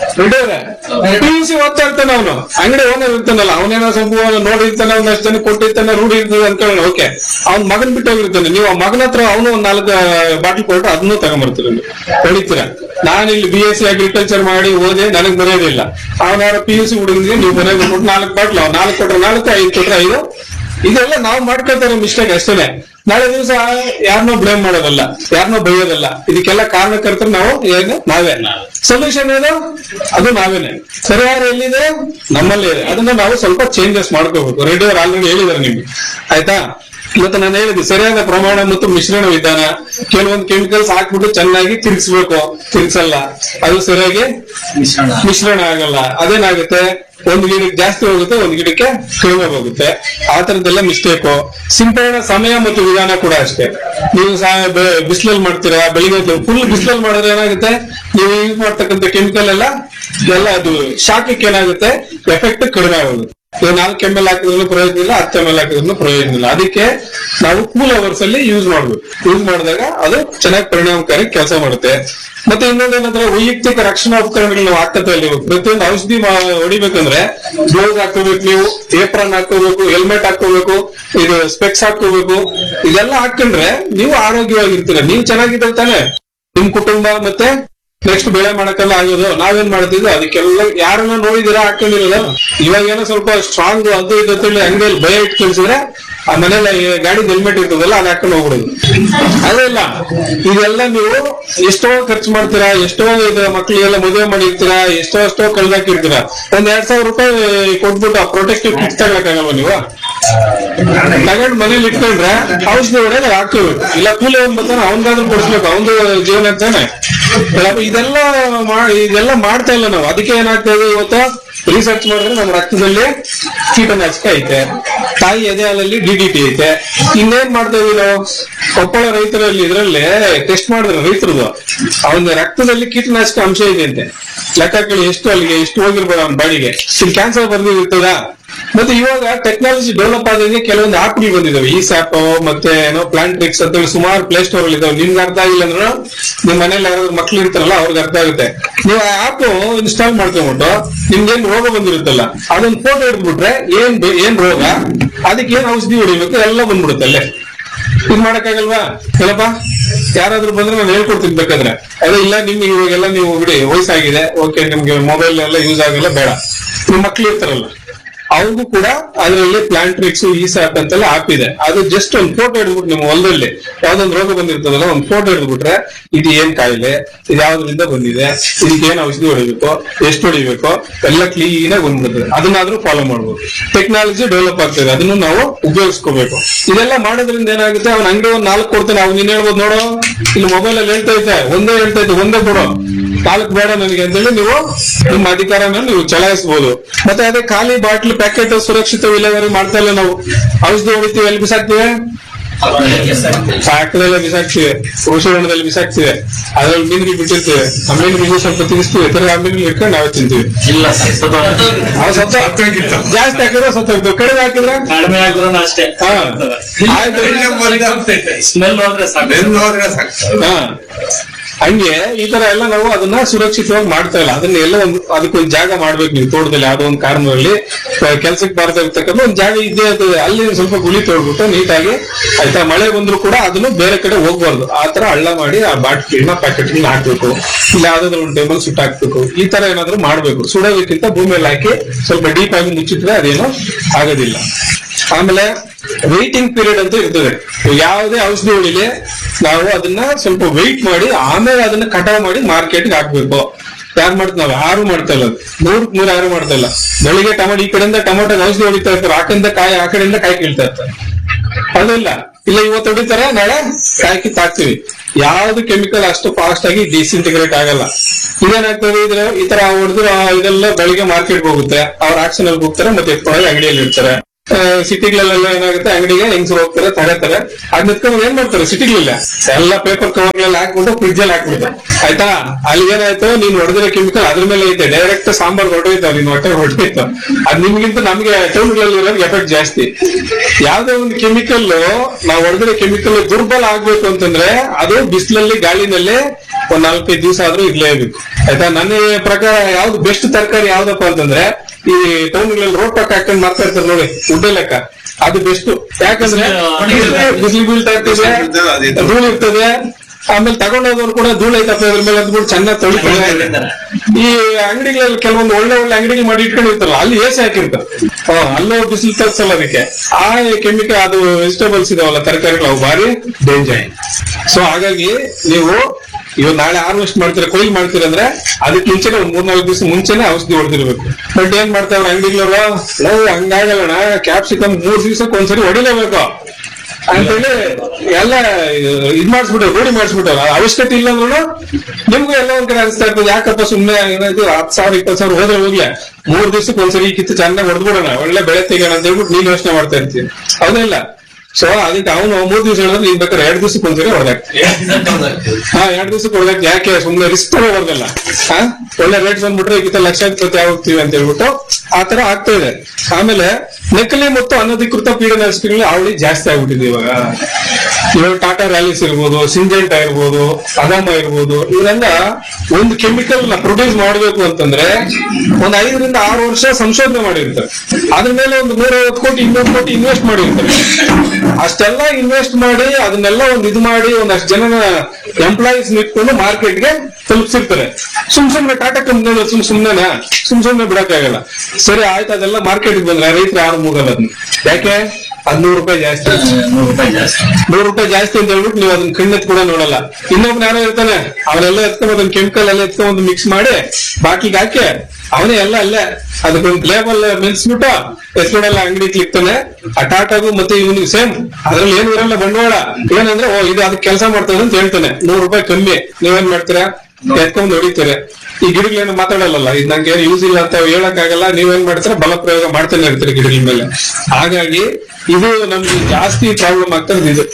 ಪಿ ಯು ಸಿ ಓದ್ತಾ ಇರ್ತಾನೆ, ಅವನು ಅಂಗಡಿ ಓನರ್ ಇರ್ತಾನಲ್ಲ, ಅವನೇನೋ ಸ್ವಲ್ಪ ನೋಡಿರ್ತಾನೆ, ಒಂದಷ್ಟು ಜನ ಕೊಟ್ಟಿರ್ತಾನೆ, ರೂಢಿ ಇರ್ತದೆ ಅನ್ಕೊಳ್ಳೋಣ, ಓಕೆ. ಅವ್ನ್ ಮಗನ್ ಬಿಟ್ಟು ಹೋಗಿರ್ತಾನೆ, ನೀವು ಆ ಮಗನ ಹತ್ರ ಅವನು ಒಂದ್ ನಾಲ್ಕು ಬಾಟ್ಲ್ ಕೊಟ್ರೆ ಅದನ್ನು ತಗೊಂಡ್ಬರ್ತೀರ, ಹೊಡಿತೀರಾ. ನಾನಿಲ್ಲಿ ಬಿ ಎಸ್ ಸಿ ಅಗ್ರಿಕಲ್ಚರ್ ಮಾಡಿ ಓದಿ ನನಗ್ ಬರೆಯೋದಿಲ್ಲ, ಅವನಾರ ಪಿ ಯು ಸಿ ಹುಡುಗನಿಗೆ ನೀವು ಬರೆಯೋದು ಕೊಟ್ಟು ನಾಲ್ಕು ಬಾಟ್ಲು, ನಾಲ್ಕು ಕೊಟ್ರೆ ನಾಲ್ಕು, ಐದು ಕೊಟ್ರೆ ಐದು. ಇದೆಲ್ಲ ನಾವು ಮಾಡ್ಕೊಳ್ತಾರೆ ಮಿಸ್ಟೇಕ್ ಅಷ್ಟೇನೆ. ನಾಳೆ ದಿವಸ ಯಾರನ್ನೋ ಬ್ಲೇಮ್ ಮಾಡೋದಲ್ಲ, ಯಾರನ್ನೋ ಬೈಯೋದಲ್ಲ, ಇದಕ್ಕೆಲ್ಲ ಕಾರಣಕರ್ತರು ನಾವು ಏನು ನಾವೇ. ಸೊಲ್ಯೂಷನ್ ಏನು? ಅದು ನಾವೇನೆ. ಪರಿಹಾರ ಎಲ್ಲಿದೆ? ನಮ್ಮಲ್ಲಿ ಇದೆ. ಅದನ್ನ ನಾವು ಸ್ವಲ್ಪ ಚೇಂಜಸ್ ಮಾಡ್ಕೋಬೇಕು. ರೆಡ್ಡಿ ಅವ್ರು ಆಲ್ರೆಡಿ ಹೇಳಿದಾರೆ ನಿಮ್ಗೆ, ಆಯ್ತಾ? ಮತ್ತೆ ನಾನು ಹೇಳಿದ್ದೆ ಸರಿಯಾದ ಪ್ರಮಾಣ ಮತ್ತು ಮಿಶ್ರಣ ವಿಧಾನ. ಕೆಲವೊಂದು ಕೆಮಿಕಲ್ಸ್ ಹಾಕ್ಬಿಟ್ಟು ಚೆನ್ನಾಗಿ ತಿರ್ಗಿಸ್ಬೇಕು, ತಿರ್ಗಿಸಲ್ಲ, ಅದು ಸರಿಯಾಗಿ ಮಿಶ್ರಣ ಆಗಲ್ಲ. ಅದೇನಾಗುತ್ತೆ, ಒಂದು ಗಿಡಕ್ಕೆ ಜಾಸ್ತಿ ಹೋಗುತ್ತೆ, ಒಂದು ಗಿಡಕ್ಕೆ ಕಡಿಮೆ ಹೋಗುತ್ತೆ. ಆ ತರದ್ದೆಲ್ಲ ಮಿಸ್ಟೇಕು. ಸಿಂಪಡಣಾ ಸಮಯ ಮತ್ತು ವಿಧಾನ ಕೂಡ ಅಷ್ಟೇ. ನೀವು ಬಿಸಿಲಲ್ಲಿ ಮಾಡ್ತೀರಾ, ಬೆಳಿಗ್ಗೆ ಫುಲ್ ಬಿಸಿಲಲ್ಲಿ ಮಾಡಿದ್ರೆ ಏನಾಗುತ್ತೆ, ನೀವು ಯೂಸ್ ಮಾಡ್ತಕ್ಕಂಥ ಕೆಮಿಕಲ್ ಎಲ್ಲ ಎಲ್ಲ ಅದು ಶಾಖಕ್ಕೆ ಏನಾಗುತ್ತೆ, ಎಫೆಕ್ಟ್ ಕಡಿಮೆ ಆಗುತ್ತೆ. ಇವಾಗ ನಾಲ್ಕು ಎಮ್ ಎಲ್ ಹಾಕಿದ್ರು ಪ್ರಯೋಜನ ಇಲ್ಲ, ಹತ್ತು ಎಮ್ ಎಲ್ ಹಾಕಿದ್ರು ಪ್ರಯೋಜನ ಇಲ್ಲ. ಅದಕ್ಕೆ ನಾವು ಕೂಲ್ ಅವರ್ಸ್ ಅಲ್ಲಿ ಯೂಸ್ ಮಾಡ್ಬೇಕು. ಯೂಸ್ ಮಾಡಿದಾಗ ಅದು ಚೆನ್ನಾಗಿ ಪರಿಣಾಮಕಾರಿ ಕೆಲಸ ಮಾಡುತ್ತೆ. ಮತ್ತೆ ಇನ್ನೊಂದೇನಂದ್ರೆ ವೈಯಕ್ತಿಕ ರಕ್ಷಣಾ ಉಪಕರಣಗಳು ನಾವು ಹಾಕತ್ತೆ ಅಲ್ಲಿ ಪ್ರತಿಯೊಂದು ಔಷಧಿ ಹೊಡಿಬೇಕಂದ್ರೆ ಗ್ಲೌಸ್ ಹಾಕೋಬೇಕು, ನೀವು ಏಪ್ರನ್ ಹಾಕೋಬೇಕು, ಹೆಲ್ಮೆಟ್ ಹಾಕೋಬೇಕು, ಇದು ಸ್ಪೆಕ್ಸ್ ಹಾಕೋಬೇಕು. ಇದೆಲ್ಲ ಹಾಕೊಂಡ್ರೆ ನೀವು ಆರೋಗ್ಯವಾಗಿರ್ತೀರ, ನೀವು ಚೆನ್ನಾಗಿದ್ರೆ ತಾನೆ ನಿಮ್ ಕುಟುಂಬ ಮತ್ತೆ ನೆಕ್ಸ್ಟ್ ಬೆಳೆ ಮಾಡಕ್ಕೆಲ್ಲ ಆಗೋದು. ನಾವೇನ್ ಮಾಡ್ತಿದ್ವಿ, ಅದಕ್ಕೆಲ್ಲ ಯಾರನ್ನ ನೋಡಿದಿರಾ ಹಾಕೊಂಡಿರೋದು. ಇವಾಗ ಏನೋ ಸ್ವಲ್ಪ ಸ್ಟ್ರಾಂಗ್ ಅದು ಇದು ಅಂತೇಳಿ ಅಂಗಡಿಯಲ್ಲಿ ಭಯ ಇಟ್ಟು ಕಳ್ಸಿದ್ರೆ ಆ ಮನೇಲಿ ಗಾಡಿ ಹೆಲ್ಮೆಟ್ ಇರ್ತದಲ್ಲ ಅದ್ ಹಾಕೊಂಡು ಹೋಗ್ಬಿಡುದು. ಅದೆಲ್ಲ ಇದೆಲ್ಲ ನೀವು ಎಷ್ಟೋ ಖರ್ಚು ಮಾಡ್ತೀರಾ, ಎಷ್ಟೋ ಇದು ಮಕ್ಳಿಗೆಲ್ಲ ಮದುವೆ ಮಾಡಿರ್ತೀರಾ, ಎಷ್ಟೋ ಎಷ್ಟೋ ಕಳ್ದಾಕಿರ್ತೀರಾ. ಒಂದ್ ಎರಡ್ ಸಾವಿರ ರೂಪಾಯಿ ಕೊಟ್ಬಿಟ್ಟು ಆ ಪ್ರೊಟೆಕ್ಟಿವ್ ಕಿಟ್ ತಗೊಳಕ್ಕಾಗಲ್ಲ. ನೀವು ತಗೊಂಡ್ ಮನೇಲಿ ಇಟ್ಕೊಂಡ್ರೆ ಔಷಧಿ ಹೊಡೆಯಲ್ಲ ಹಾಕೋಬೇಕು. ಇಲ್ಲ ಕೂಲಿ ಅವ್ನ್ ಬರ್ತಾನೆ, ಅವನ್ಗಾದ್ರೂ ಕೊಡಿಸ್ಬೇಕು, ಅವನದು ಜೀವನ ಅಂತಾನೆ. ಇದೆಲ್ಲ ಇದೆಲ್ಲ ಮಾಡ್ತಾ ಇಲ್ಲ ನಾವು. ಅದಕ್ಕೆ ಏನಾಗ್ತಾ ಇದೆ, ಇವತ್ತು ರಿಸರ್ಚ್ ಮಾಡಿದ್ರೆ ನಮ್ಮ ರಕ್ತದಲ್ಲಿ ಕೀಟನಾಶಕ ಐತೆ, ತಾಯಿ ಎದೆ ಹಾಲಲ್ಲಿ ಡಿ ಡಿ ಟಿ ಐತೆ. ಇನ್ನೇನ್ ಮಾಡ್ತಾ ಇದೀವಿ ನಾವು? ಕೊಪ್ಪಳ ರೈತರಲ್ಲಿ ಇದ್ರಲ್ಲಿ ಟೆಸ್ಟ್ ಮಾಡಿದ್ರೆ ರೈತರದು ಅವನ ರಕ್ತದಲ್ಲಿ ಕೀಟನಾಶಕ ಅಂಶ ಇದೆ ಅಂತೆ. ಲೆಕ್ಕಗಳು ಎಷ್ಟು ಅಲ್ಲಿಗೆ ಎಷ್ಟು ಹೋಗಿರ್ಬೋದು ಅವನ ಬಾಡಿಗೆ. ಇಲ್ಲಿ ಕ್ಯಾನ್ಸರ್ ಬರ್ದಿರ್ತದ. ಮತ್ತೆ ಇವಾಗ ಟೆಕ್ನಾಲಜಿ ಡೆವಲಪ್ ಆದಂಗೆ ಕೆಲವೊಂದು ಆಪ್ಗಳು ಬಂದಿದಾವೆ, ಈ ಸ್ಯಾಪ್ ಮತ್ತೆ ಏನೋ ಪ್ಲಾಂಟ್ರಿಕ್ಸ್ ಅಂತ ಹೇಳಿ ಸುಮಾರು ಪ್ಲೇ ಸ್ಟೋರ್ ಅಲ್ಲಿ ಇದಾವೆ. ನಿಮ್ಗೆ ಅರ್ಥ ಆಗಿಲ್ಲ ಅಂದ್ರೆ ನಿಮ್ ಮನೇಲಿ ಯಾರಾದ್ರೂ ಮಕ್ಳು ಇರ್ತಾರಲ್ಲ ಅವ್ರಿಗೆ ಅರ್ಥ ಆಗುತ್ತೆ. ನೀವು ಆ ಆಪ್ ಇನ್ಸ್ಟಾಲ್ ಮಾಡ್ಕೊಂಡ್ಬಿಟ್ಟು ನಿಮ್ಗೇನ್ ರೋಗ ಬಂದಿರುತ್ತಲ್ಲ ಅದೊಂದು ಫೋಟೋ ಹಿಡಿದ್ಬಿಟ್ರೆ ಏನ್ ಏನ್ ರೋಗ, ಅದಕ್ಕೆ ಏನ್ ಔಷಧಿ ಹೊಡಿಬೇಕು ಎಲ್ಲ ಬಂದ್ಬಿಡುತ್ತೆ ಅಲ್ಲೇ. ಇದ್ ಮಾಡಕ್ಕಾಗಲ್ವಾ? ಏನಪ್ಪಾ ಯಾರಾದ್ರೂ ಬಂದ್ರೆ ನಾನು ಹೇಳ್ಕೊಡ್ತೀನಿ ಬೇಕಾದ್ರೆ. ಅದೇ ಇಲ್ಲ ನಿಮ್ಗೆ ಇವಾಗೆಲ್ಲ ನೀವು ಬಿಡಿ ವಯಸ್ಸಾಗಿದೆ, ಓಕೆ, ನಿಮ್ಗೆ ಮೊಬೈಲ್ ಎಲ್ಲ ಯೂಸ್ ಆಗಲ್ಲ, ಬೇಡ. ನಿಮ್ ಮಕ್ಳು ಇರ್ತಾರಲ್ಲ ಅವ್ರಿಗೂ ಕೂಡ ಅದರಲ್ಲಿ ಪ್ಲಾಂಟ್ರಿಕ್ಸ್ ಈ ಸ್ಯಾಪ್ ಅಂತೆಲ್ಲ ಆಪ್ ಇದೆ. ಅದು ಜಸ್ಟ್ ಒಂದು ಫೋಟೋ ಹಿಡಿದ್ಬಿಟ್ಟು ನಿಮ್ಮ ಹೊಲದಲ್ಲಿ ಯಾವ್ದೊಂದು ರೋಗ ಬಂದಿರ್ತದಲ್ಲ ಒಂದು ಫೋಟೋ ಹಿಡಿದ್ಬಿಟ್ರೆ ಇದು ಏನ್ ಕಾಯಿಲೆ, ಇದು ಯಾವ್ದ್ರಿಂದ ಬಂದಿದೆ, ಇದಕ್ಕೆ ಏನ್ ಔಷಧಿ ಹೊಡಿಬೇಕು, ಎಷ್ಟು ಹೊಡಿಬೇಕು ಎಲ್ಲ ಕ್ಲೀನ್ ಆಗಿ ಬಂದ್ಬಿಡ್ತದೆ. ಅದನ್ನಾದ್ರೂ ಫಾಲೋ ಮಾಡ್ಬೋದು. ಟೆಕ್ನಾಲಜಿ ಡೆವಲಪ್ ಆಗ್ತದೆ, ಅದನ್ನು ನಾವು ಉಪಯೋಗಿಸ್ಕೋಬೇಕು. ಇದೆಲ್ಲ ಮಾಡೋದ್ರಿಂದ ಏನಾಗುತ್ತೆ, ಅವ್ನ ಅಂಗಡಿ ಒಂದ್ ನಾಲ್ಕು ಕೊಡ್ತಾನೆ, ಅವ್ನು ನೀನ್ ಹೇಳ್ಬೋದು ನೋಡು ಇಲ್ಲಿ ಮೊಬೈಲ್ ಅಲ್ಲಿ ಹೇಳ್ತಾ ಐತೆ ಒಂದೇ ಹೇಳ್ತಾ ಐತೆ ಒಂದೇ ಕೊಡು, ನಾಲ್ಕು ಬೇಡ ನನಗೆ ಅಂತೇಳಿ ನೀವು ನಿಮ್ಮ ಅಧಿಕಾರನ ನೀವು ಚಲಾಯಿಸಬಹುದು. ಮತ್ತೆ ಅದೇ ಖಾಲಿ ಬಾಟ್ಲಿ ಪ್ಯಾಕೆಟ್ ಸುರಕ್ಷಿತ ವಿಲೇವಾರಿ ಮಾಡ್ತಾ ಇಲ್ಲ. ನಾವು ಔಷಧಿ ಹೊಡಿತೀವಿ, ಎಲ್ಲಿ ಬಿಸಾಕ್ತಿವಿ? ಫ್ಯಾಕ್ಟರಿಯಲ್ಲೇ ಬಿಸಾಕ್ತಿವಿ, ಔಷಧದಲ್ಲಿ ಬಿಸಾಕ್ತಿವಿ, ಅದ್ರಲ್ಲಿ ಮೀನಿಗೆ ಬಿಟ್ಟಿರ್ತೀವಿ. ಆ ಮೀನಿಗೆ ಸ್ವಲ್ಪ ತಿನ್ನಿಸ್ತೀವಿ, ತಿರ್ಗಿ ಆ ಮೀನಿಗೆ ಇಟ್ಕೊಂಡು ನಾವೇ ತಿಂತೀವಿ. ಇಲ್ಲ ಸತ್ತ ಜಾಸ್ತಿ ಹಾಕಿದ್ರೆ ಸತ್ತ, ಕಡಿಮೆ ಹಾಕಿದ್ರೆ ಕಡಿಮೆ ಆಗಿದ್ರು ಅಷ್ಟೇ. ಹಾ ಸ್ಮೆಲ್ ಹೋದ್ರೆ ಸಾಕು. ಹಾ ಹಂಗೆ ಈ ತರ ಎಲ್ಲ ನಾವು ಅದನ್ನ ಸುರಕ್ಷಿತವಾಗಿ ಮಾಡ್ತಾ ಇಲ್ಲ. ಅದನ್ನ ಎಲ್ಲ ಒಂದು ಅದಕ್ಕೊಂದು ಜಾಗ ಮಾಡ್ಬೇಕು. ನೀವು ತೋಟದಲ್ಲಿ ಯಾವ್ದೋ ಒಂದು ಕಾರಣದಲ್ಲಿ ಕೆಲ್ಸಕ್ಕೆ ಬಾರ್ತಾ ಇರ್ತಕ್ಕಂಥ ಒಂದು ಜಾಗ ಇದ್ದೇ ಇರ್ತದೆ, ಅಲ್ಲಿ ಸ್ವಲ್ಪ ಗುಳಿ ತೊಳ್ಬಿಟ್ಟು ನೀಟಾಗಿ ಆಯ್ತಾ, ಮಳೆ ಬಂದ್ರು ಕೂಡ ಅದನ್ನು ಬೇರೆ ಕಡೆ ಹೋಗ್ಬಾರ್ದು. ಆ ತರ ಹಳ್ಳ ಮಾಡಿ ಆ ಬಾಟ್ಲಿನ ಪ್ಯಾಕೆಟ್ ಹಾಕ್ಬೇಕು, ಇಲ್ಲ ಯಾವ್ದಾದ್ರು ಒಂದು ಟೇಬಲ್ ಸುಟ್ಟು ಹಾಕ್ಬೇಕು. ಈ ತರ ಏನಾದ್ರು ಮಾಡ್ಬೇಕು. ಸುಡೋದಕ್ಕಿಂತ ಭೂಮಿಯಲ್ಲಿ ಹಾಕಿ ಸ್ವಲ್ಪ ಡೀಪ್ ಆಗಿ ಮುಚ್ಚಿಟ್ರೆ ಅದೇನು ಆಗೋದಿಲ್ಲ. ಆಮೇಲೆ ವೇಟಿಂಗ್ ಪೀರಿಯಡ್ ಅಂತ ಇರ್ತದೆ. ಯಾವುದೇ ಔಷಧಿ ಹೊಡಿಲಿ ನಾವು ಅದನ್ನ ಸ್ವಲ್ಪ ವೆಯ್ಟ್ ಮಾಡಿ ಆಮೇಲೆ ಅದನ್ನ ಕಟಾವ್ ಮಾಡಿ ಮಾರ್ಕೆಟ್ಗೆ ಹಾಕ್ಬೇಕು. ಯಾರು ಮಾಡ್ತಾ ನಾವು ಯಾರು ಮಾಡ್ತಾ ಇಲ್ಲ, ನೂರಕ್ ನೂರ ಯಾರು ಮಾಡ್ತಾ ಇಲ್ಲ. ಬೆಳಿಗ್ಗೆ ಟೊಮೆಟೊ ಈ ಕಡೆಯಿಂದ ಟೊಮೆಟೊ ಔಷಧಿ ಹೊಡಿತಾ ಇರ್ತಾರೆ, ಆ ಕಡೆಯಿಂದ ಕಾಯಿ ಆ ಕಡೆಯಿಂದ ಕಾಯಿ ಕೀಳ್ತಾ ಇರ್ತಾರೆ. ಅದಿಲ್ಲ ಇಲ್ಲ ಇವತ್ತು ಹೊಡಿತಾರೆ, ನಾಳೆ ಕಾಯಿ ಕಿತ್ತಾಕ್ತಿವಿ. ಯಾವ್ದು ಕೆಮಿಕಲ್ ಅಷ್ಟು ಫಾಸ್ಟ್ ಆಗಿ ಡಿಸ್ಇಂಟಿಗ್ರೇಟ್ ಆಗಲ್ಲ. ಇದೇನಾಗ್ತದೆ ಇದ್ರೆ ಈ ತರ ಹೊಡೆದ್ರೆ ಇದೆಲ್ಲ ಬೆಳಿಗ್ಗೆ ಮಾರ್ಕೆಟ್ ಹೋಗುತ್ತೆ, ಅವ್ರ ಆಕ್ಷನ್ ಅಲ್ಲಿ ಹೋಗ್ತಾರೆ ಮತ್ತೆ ಎತ್ಕೊಂಡು ಅಂಗಡಿಯಲ್ಲಿ ಇರ್ತಾರೆ. ಸಿಟಿಗಳೆಲ್ಲ ಏನಾಗುತ್ತೆ, ಅಂಗಡಿಗೆ ಹೆಂಗ್ಸರು ಹೋಗ್ತಾರೆ ತಗೋತಾರೆ, ಅದ್ ನಿತ್ಕೊಂಡು ಏನ್ ಮಾಡ್ತಾರೆ ಸಿಟಿಗಳೆಲ್ಲ ಎಲ್ಲ ಪೇಪರ್ ಕವರ್ಗಳಲ್ಲಿ ಹಾಕ್ಬಿಟ್ಟು ಫ್ರಿಡ್ಜ್ ಅಲ್ಲಿ ಹಾಕ್ಬಿಡ್ತಾರೆ. ಆಯ್ತಾ, ಅಲ್ಲಿ ಏನಾಯ್ತು, ನೀನ್ ಹೊಡೆದಿರೋ ಕೆಮಿಕಲ್ ಅದ್ರ ಮೇಲೆ ಐತೆ, ಡೈರೆಕ್ಟ್ ಸಾಂಬಾರ್ ಹೊಡೆಯುತ್ತೆ, ನೀನ್ ಹೊಟ್ಟೆ ಹೊಡೆಯುತ್ತೆ. ಅದ್ ನಿಮ್ಗಿಂತ ನಮ್ಗೆ ಟೌನ್ಗಳಲ್ಲಿ ಇರೋದು ಎಫೆಕ್ಟ್ ಜಾಸ್ತಿ. ಯಾವ್ದೋ ಒಂದು ಕೆಮಿಕಲ್ ನಾವು ಹೊಡೆದಿರೋ ಕೆಮಿಕಲ್ ದುರ್ಬಲ ಆಗ್ಬೇಕು ಅಂತಂದ್ರೆ ಅದು ಬಿಸಿಲಲ್ಲಿ ಗಾಳಿನಲ್ಲಿ ಒಂದ್ ನಾಲ್ಕೈದು ದಿವಸ ಆದ್ರೂ ಇರ್ಲೇಬೇಕು. ಆಯ್ತಾ, ನನ್ನ ಪ್ರಕಾರ ಯಾವ್ದು ಬೆಸ್ಟ್ ತರಕಾರಿ ಯಾವ್ದಪ್ಪ ಅಂತಂದ್ರೆ ಈ ಟೌನ್ಗಳಲ್ಲಿ ರೋಡ್ ಪಕ್ಕ ಹಾಕೊಂಡು ಮಾಡ್ತಾ ಇರ್ತಾರೆ ನೋಡಿ, ಉಡ್ಡೆ ಲೆಕ್ಕ, ಅದು ಬೆಸ್ಟ್. ಯಾಕಂದ್ರೆ ಬಿಸಿಲು ಬೀಳ್ತಾ ಇರ್ತದೆ, ಧೂಳು ಇರ್ತದೆ, ಆಮೇಲೆ ತಗೊಂಡೋದವ್ರು ಕೂಡ ಧೂಳು ಐತಪ್ಪ ಅದ್ರ ಮೇಲೆ ಅಂದ್ಬಿಟ್ಟು ಚೆನ್ನಾಗಿ ತೊಳಿತಾರೆ. ಈ ಅಂಗಡಿಗಳಲ್ಲಿ ಕೆಲವೊಂದು ಒಳ್ಳೆ ಒಳ್ಳೆ ಅಂಗಡಿಗಳು ಮಾಡಿ ಇಟ್ಕೊಂಡಿರ್ತಾರಲ್ಲ, ಅಲ್ಲಿ ಎಸಿ ಹಾಕಿರ್ತಾರೆ, ಅಲ್ಲೂ ಬಿಸಿಲು ತರಿಸಲ್ಲ ಅದಕ್ಕೆ. ಆ ಕೆಮಿಕಲ್ ಅದು ವೆಜಿಟೇಬಲ್ಸ್ ಇದಾವಲ್ಲ, ತರಕಾರಿಗಳು, ಅವು ಭಾರಿ ಡೇಂಜರ್. ಸೊ ಹಾಗಾಗಿ ನೀವು ಇವಾಗ ನಾಳೆ ಹಾರ್ವೆಸ್ಟ್ ಮಾಡ್ತೀರಾ, ಕೊಯ್ಲು ಮಾಡ್ತೀರ ಅಂದ್ರೆ ಅದಕ್ಕೆ ಮುಂಚೆನೆ ಒಂದ್ ಮೂರ್ನಾಲ್ಕು ದಿವಸ ಮುಂಚೆನೆ ಔಷಧಿ ಹೊಡೆದಿರ್ಬೇಕು. ಬಟ್ ಏನ್ ಮಾಡ್ತಾವ್ರ ಅಂಗಡಿಗಳವರು, ನಾವು ಹಂಗಾಗಲ್ಲಣ್ಣ ಕ್ಯಾಪ್ಸಿಕಮ್ ಮೂರ್ ದಿವ್ಸಕ್ಕೆ ಒಂದ್ಸರಿ ಹೊಡಿಲೇಬೇಕು ಅಂತೇಳಿ ಎಲ್ಲ ಇದ್ ಮಾಡಿಸ್ಬಿಟ್ಟಾರ, ರೂಢಿ ಮಾಡಿಸ್ಬಿಟ್ಟಾರ. ಅವಶ್ಯಕತೆ ಇಲ್ಲ ಅಂದ್ರೂ ನಿಮ್ಗೂ ಎಲ್ಲ ಒಂದ್ ಕಡೆ ಅನಿಸ್ತಾ ಇರ್ತದೆ, ಯಾಕಪ್ಪ ಸುಮ್ನೆ ಏನಾಯ್ತು ಹತ್ತು ಸಾವಿರ ಇಪ್ಪತ್ತು ಸಾವಿರ ಹೋದ್ರೆ ಹೋಗ್ಲಿ, ಮೂರ್ ದಿವ್ಸಕ್ಕೆ ಒಂದ್ಸರಿ ಈ ಕಿತ್ತು ಚೆನ್ನಾಗಿ ಹೊಡೆದ್ಬಿಡೋಣ, ಒಳ್ಳೆ ಬೆಳೆ ತೆಗೋಣ ಅಂತ ಹೇಳ್ಬಿಟ್ಟು ನೀನ್ ಯೋಚನೆ ಮಾಡ್ತಾ ಇರ್ತೀವಿ. ಹೌದಿಲ್ಲ? ಸೊ ಅದಕ್ಕೆ ಅವನು ಮೂರ್ ದಿವಸ ಹೇಳಿದ್ರೆ ನೀನ್ ಬೇಕಾದ್ರೆ ಎರಡ್ ದಿವಸಕ್ಕೆ ಒಂದ್ಸರಿ ಹೊಡೆದಾಕ್ತಿ. ಹಾ, ಎರಡ್ ದಿವಸಕ್ಕೆ ಹೊಡೆದಾಕ್ತಿ. ಯಾಕೆ ಸುಮ್ನೆ ರಿಸ್ಕ್ ತಗೋಬಾರ್ದಲ್ಲ. ಹಾ, ಒಳ್ಳೆ ರೇಟ್ ಬಂದ್ಬಿಟ್ರೆ ಈಗ ಲಕ್ಷಾಧಿಪತಿ ಆಗೋಗ್ತೀವಿ ಅಂತ ಹೇಳ್ಬಿಟ್ಟು ಆತರ ಆಗ್ತಾ ಇದೆ. ಆಮೇಲೆ ನಕಲಿ ಮತ್ತು ಅನಧಿಕೃತ ಪೀಡನಾಶಕಗಳು ಅವಳಿ ಜಾಸ್ತಿ ಆಗ್ಬಿಟ್ಟಿದೆ ಇವಾಗ. ಇವಾಗ ಟಾಟಾ ರ್ಯಾಲಿಸ್ ಇರ್ಬೋದು, ಸಿಂಜೆಂಟಾ ಇರ್ಬೋದು, ಅದಾಮ ಇರ್ಬೋದು, ಇವರೆಲ್ಲ ಒಂದು ಕೆಮಿಕಲ್ ನ ಪ್ರೊಡ್ಯೂಸ್ ಮಾಡ್ಬೇಕು ಅಂತಂದ್ರೆ ಒಂದ್ ಐದರಿಂದ ಆರು ವರ್ಷ ಸಂಶೋಧನೆ ಮಾಡಿರ್ತಾರೆ. ಅದ್ರ ಮೇಲೆ ಒಂದು ನೂರೈವತ್ತು ಕೋಟಿ ಇನ್ನೂರು ಕೋಟಿ ಇನ್ವೆಸ್ಟ್ ಮಾಡಿರ್ತಾರೆ. ಅಷ್ಟೆಲ್ಲ ಇನ್ವೆಸ್ಟ್ ಮಾಡಿ ಅದನ್ನೆಲ್ಲ ಒಂದ್ ಇದು ಮಾಡಿ ಒಂದಷ್ಟು ಜನ ಎಂಪ್ಲಾಯೀಸ್ ಇಟ್ಕೊಂಡು ಮಾರ್ಕೆಟ್ಗೆ ತಲುಪಿಸಿರ್ತಾರೆ. ಸುಮ್ ಸುಮ್ನೆ ಟಾಟಾ ಕಂಪ್ನಿ ಸುಮ್ ಸುಮ್ನೆ ಸುಮ್ ಸುಮ್ನೆ ಬಿಡಕ್ಕಾಗಲ್ಲ. ಸರಿ ಆಯ್ತು, ಅದೆಲ್ಲ ಮಾರ್ಕೆಟ್ಗೆ ಬಂದ್ರೆ ರೈತರು ಯಾರು ಮುಗಲ್ಲ ಅದನ್ನ. ಯಾಕೆ? ಹದಿನೂರು ರೂಪಾಯಿ ಜಾಸ್ತಿ, ನೂರು ರೂಪಾಯಿ ಜಾಸ್ತಿ ನೂರು ರೂಪಾಯಿ ಜಾಸ್ತಿ ಅಂತ ಹೇಳ್ಬಿಟ್ಟು ನೀವು ಅದನ್ನ ಕಣ್ಣೆತ್ ಕೂಡ ನೋಡಲ್ಲ. ಇನ್ನೊಬ್ನ ಯಾರೋ ಇರ್ತಾನೆ, ಅವನೆಲ್ಲ ಎತ್ಕೊಂಡು ಅದನ್ನ ಕೆಮಿಕಲ್ ಎಲ್ಲ ಎತ್ಕೊಂಡು ಮಿಕ್ಸ್ ಮಾಡಿ ಬಾಕಿಗೆ ಹಾಕಿ ಅವನೇ ಎಲ್ಲ ಅಲ್ಲೇ ಅದಕ್ಕೊಂದು ಲೇಬಲ್ ಮೆಲ್ಸ್ಬಿಟ್ಟು ಎತ್ಕೊಂಡೆಲ್ಲ ಅಂಗಡಿ ಕ್ಲಿಕ್ತಾನೆ. ಆ ಟಾಟಾಗೂ ಮತ್ತೆ ಇವನಿಗೆ ಸೇಮ್, ಅದ್ರಲ್ಲಿ ಏನು ಇರಲ್ಲ ಬಂಡವಾಳ. ಏನಂದ್ರೆ ಓ ಇದು ಅದಕ್ಕೆ ಕೆಲಸ ಮಾಡ್ತದೆ ಅಂತ ಹೇಳ್ತಾನೆ, ನೂರು ರೂಪಾಯಿ ಕಮ್ಮಿ. ನೀವೇನ್ ಮಾಡ್ತೀರಾ? ಎತ್ಕೊಂಡು ಹೊಡಿತೀರಾ. ಈ ಗಿಡಗಳೇನು ಮಾತಾಡಲ್ಲ, ಇದು ನಂಗೆ ಏನು ಯೂಸ್ ಇಲ್ಲ ಅಂತ ಹೇಳಕ್ ಆಗಲ್ಲ. ನೀವೇನ್ ಮಾಡ್ತೀರಾ? ಬಲ ಪ್ರಯೋಗ ಮಾಡ್ತಾನೆ ಇರ್ತೀರಿ ಗಿಡಗಳ ಮೇಲೆ. ಹಾಗಾಗಿ ಇದು ನಮ್ಗೆ ಜಾಸ್ತಿ ಪ್ರಾಬ್ಲಮ್ ಆಗ್ತದೆ ಇದು.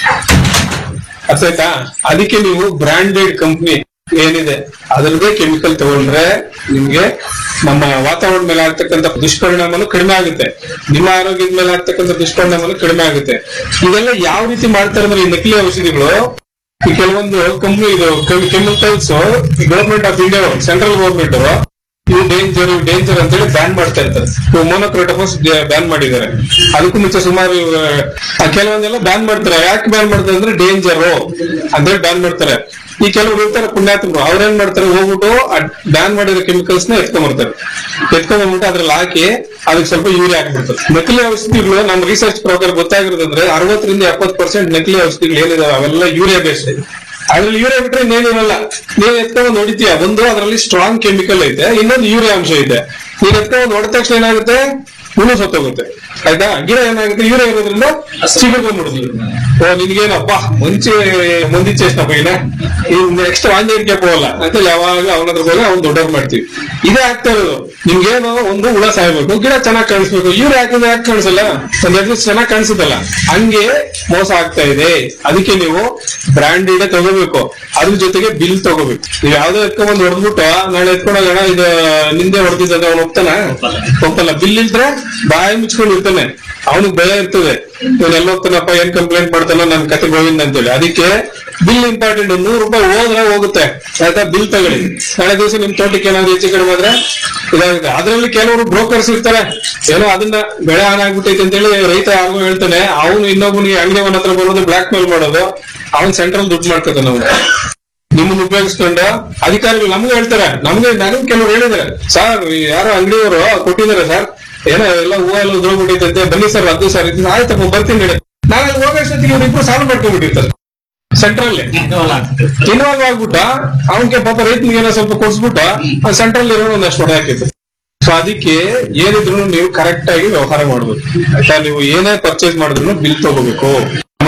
ಅರ್ಥ ಆಯ್ತಾ? ಅದಕ್ಕೆ ನೀವು ಬ್ರಾಂಡೆಡ್ ಕಂಪ್ನಿ ಏನಿದೆ ಅದರದೇ ಕೆಮಿಕಲ್ ತಗೊಂಡ್ರೆ ನಿಮ್ಗೆ ನಮ್ಮ ವಾತಾವರಣ ಮೇಲೆ ಆಗ್ತಕ್ಕಂಥ ದುಷ್ಪರಿಣಾಮನು ಕಡಿಮೆ ಆಗುತ್ತೆ, ನಿಮ್ಮ ಆರೋಗ್ಯದ ಮೇಲೆ ಆಗ್ತಕ್ಕಂಥ ದುಷ್ಪರಿಣಾಮನು ಕಡಿಮೆ ಆಗುತ್ತೆ. ಇದೆಲ್ಲ ಯಾವ ರೀತಿ ಮಾಡ್ತಾರೆ ಅಂದ್ರೆ, ಈ ನಕಲಿ ಔಷಧಿಗಳು ಈ ಕೆಲವೊಂದು ಕಂಪ್ನಿ ಇದು chemicals government of India, central government ಇವು ಡೇಂಜರ್ ಇವು ಡೇಂಜರ್ ಅಂತ ಹೇಳಿ ಬ್ಯಾನ್ ಮಾಡ್ತಾ ಇರ್ತಾರೆ. ಇವು ಮೊನೊಕ್ರೋಟೋಫಾಸ್ ಬ್ಯಾನ್ ಮಾಡಿದ್ದಾರೆ. ಅದಕ್ಕೂ ಮುಂಚೆ ಸುಮಾರು ಕೆಲವೊಂದೆಲ್ಲ ಬ್ಯಾನ್ ಮಾಡ್ತಾರೆ. ಯಾಕೆ ಬ್ಯಾನ್ ಮಾಡ್ತಾರೆ ಅಂದ್ರೆ ಡೇಂಜರ್ ಅಂತ ಹೇಳಿ ಬ್ಯಾನ್ ಮಾಡ್ತಾರೆ. ಈ ಕೆಲವರು ಇರ್ತಾರೆ ಪುಣ್ಯಾತ್ಮರು, ಅವ್ರೇನ್ ಮಾಡ್ತಾರೆ, ಹೋಗ್ಬಿಟ್ಟು ಬ್ಯಾನ್ ಮಾಡಿರೋ ಕೆಮಿಕಲ್ಸ್ ನ ಎತ್ಕೊಂಡ್ಬರ್ತಾರೆ. ಎತ್ಕೊಂಡ್ಬಂದ್ಬಿಟ್ಟು ಅದ್ರಲ್ಲಿ ಹಾಕಿ ಅದಕ್ಕೆ ಸ್ವಲ್ಪ ಯೂರಿಯಾ ಹಾಕ್ಬಿಡ್ತಾರೆ. ನಕಲಿ ಔಷಧಿಗಳು ನಮ್ ರಿಸರ್ಚ್ ಪ್ರಕಾರ ಗೊತ್ತಾಗಿರೋದಂದ್ರೆ ಅರವತ್ತರಿಂದ ಎಪ್ಪತ್ತು ಪರ್ಸೆಂಟ್ ನಕಲಿ ಔಷಧಿಗಳು ಏನಿದಾವೆ ಅವೆಲ್ಲ ಯೂರಿಯಾ ಬೇಸ್ಡ್. ಅದ್ರಲ್ಲಿ ಯೂರಿಯಾ ಬಿಟ್ರೆ ಇನ್ನೇನಿರಲ್ಲ. ನೀವ್ ಎತ್ಕೊಂಡು ನೋಡಿತೀಯ, ಒಂದು ಅದರಲ್ಲಿ ಸ್ಟ್ರಾಂಗ್ ಕೆಮಿಕಲ್ ಐತೆ, ಇನ್ನೊಂದು ಯೂರಿಯಾ ಅಂಶ ಐತೆ. ನೀನ್ ಎತ್ಕೊಂಡು ನೋಡಿದ ತಕ್ಷಣ ಏನಾಗುತ್ತೆ, ಹುಳು ಸತ್ತೋಗುತ್ತೆ. ಆಯ್ತಾ? ಗಿಡ ಏನಾಗುತ್ತೆ, ಯೂರಿಯಾ ಇರೋದ್ರಿಂದ ಸಿಗಕೊಂಡ್ಬಿಡುದು. ಓ ನಿನ್ಗೇನಪ್ಪ ಮುಂಚೆ ಮುಂದಿಚ್ಚೆ ಎಷ್ಟಪ್ಪ ಇಲ್ಲ ನೆಕ್ಸ್ಟ್ ವಾಂಜೇರಿಕೆ ಹೋಗಲ್ಲ ಅಂತ ಯಾವಾಗ ಅವನದ್ರ ಹೋಗಿ ಅವ್ನು ದೊಡ್ಡವ್ರು ಮಾಡ್ತೀವಿ. ಇದೇ ಆಗ್ತಾ ಇರೋದು. ನಿಮ್ಗೇನೋ ಒಂದು ಹುಳ ಸಾಯ್ಬೇಕು, ಗಿಡ ಚೆನ್ನಾಗಿ ಕಾಣಿಸ್ಬೇಕು, ಯೂರಿಯಾ ಹಾಕಿದ್ರೆ ಯಾಕೆ ಕಾಣಿಸಲ್ಲ? ಒಂದ್ ಎರಡು ದಿವಸ ಚೆನ್ನಾಗಿ ಕಾಣಿಸುತ್ತಲ್ಲ, ಹಂಗೆ ಮೋಸ ಆಗ್ತಾ ಇದೆ. ಅದಕ್ಕೆ ನೀವು ಬ್ರಾಂಡೆಡ್ ತಗೋಬೇಕು, ಅದ್ರ ಜೊತೆಗೆ ಬಿಲ್ ತಗೋಬೇಕು. ನೀವು ಯಾವ್ದೋ ಎತ್ಕೊಂಡ್ ಹೊಡೆದ್ಬಿಟ್ಟು ನಾಳೆ ಎತ್ಕೊಂಡೋಗೋಣ ಇದು ನಿಂದೆ ಹೊಡೆದಿದ್ದ ಅವ್ನು ಒಪ್ತಾನ? ಒಪ್ಪಲ್ಲ. ಬಿಲ್ ಇಲ್ದ್ರೆ ಬಾಯಿ ಮುಚ್ಕೊಂಡು ಇರ್ತಾನೆ, ಅವನಿಗೆ ಭಯ ಇರ್ತದೆ, ಇವನ್ ಎಲ್ಲ ಹೋಗ್ತಾನಪ್ಪ, ಏನ್ ಕಂಪ್ಲೇಂಟ್ ಮಾಡ್ತಾನೋ ನನ್ ಕತೆ ಗೋವಿಂದ ಅಂತೇಳಿ. ಅದಕ್ಕೆ ಬಿಲ್ ಇಂಪಾರ್ಟೆಂಟ್. ನೂರು ರೂಪಾಯಿ ಹೋದ್ರೆ ಹೋಗುತ್ತೆ, ಆಯ್ತಾ? ಬಿಲ್ ತಗೊಳ್ಳಿ. ನಾಳೆ ದಿವಸ ನಿಮ್ ತೋಟಕ್ಕೆ ಏನಾದ್ರು ಹೆಚ್ಚು ಕಡಿಮೆ ಆದ್ರೆ ಇದಾಗುತ್ತೆ. ಅದ್ರಲ್ಲಿ ಕೆಲವರು ಬ್ರೋಕರ್ಸ್ ಇರ್ತಾರೆ, ಏನೋ ಅದನ್ನ ಬೆಳೆ ಹಾನಾಗ್ಬಿಟ್ಟೈತೆ ಅಂತೇಳಿ ರೈತ ಯಾರಿಗೂ ಹೇಳ್ತಾನೆ, ಅವನು ಇನ್ನೊಬ್ಬನಿಗೆ ಅಂಗಡಿ ಅವನ ಹತ್ರ ಬರೋದು, ಬ್ಲಾಕ್ ಮೇಲ್ ಮಾಡೋದು, ಅವನ್ ಸೆಂಟ್ರಲ್ ದುಡ್ಡು ಮಾಡ್ತಾನೆ. ನಾವು ನಿಮ್ಮನ್ನ ಉಪಯೋಗಿಸ್ಕೊಂಡು ಅಧಿಕಾರಿಗಳು ನಮ್ಗೆ ಹೇಳ್ತಾರೆ, ನಮ್ಗೆ ನನಗೆ ಕೆಲವರು ಹೇಳಿದಾರೆ, ಸರ್ ಯಾರೋ ಅಂಗಡಿಯವರು ಕೊಟ್ಟಿದ್ದಾರೆ ಸರ್, ಏನೋ ಎಲ್ಲ ಹೂವ ಎಲ್ಲ ಉದ್ರೋಗ್ಬಿಟ್ಟೈತೆ, ಬನ್ನಿ ಸರ್ ಹತ್ತು ಸರ್ ಇದು ಆಯ್ತಪ್ಪ ಬರ್ತೀನಿ ಹೇಳಿ. ನಾಳೆ ಹೋಗೋಷ್ಟೊತ್ತಿಗೆ ಇವ್ರಿಬ್ರು ಸಾಲ್ವ್ ಮಾಡ್ಕೊಂಡ್ಬಿಟ್ಟಿರ್ತಾರೆ ಸೆಂಟ್ರಲ್ ಇನ್ವಾಲ್ವ್ ಆಗ್ಬಿಟ್ಟ. ಅವನ್ಗೆ ಪಾಪ ರೈತನಿಗೆ ಏನೋ ಸ್ವಲ್ಪ ಕೊಡ್ಸ್ಬಿಟ್ಟು ಸೆಂಟ್ರಲ್ ಇರೋ ಒಂದಷ್ಟು ಹೊಡೆ ಹಾಕಿತ್ತು. ಸೊ ಅದಕ್ಕೆ ಏನಿದ್ರು ನೀವು ಕರೆಕ್ಟ್ ಆಗಿ ವ್ಯವಹಾರ ಮಾಡ್ಬೇಕು. ಆಯ್ತಾ? ನೀವು ಏನೇ ಪರ್ಚೇಸ್ ಮಾಡಿದ್ರು ಬಿಲ್ ತಗೋಬೇಕು.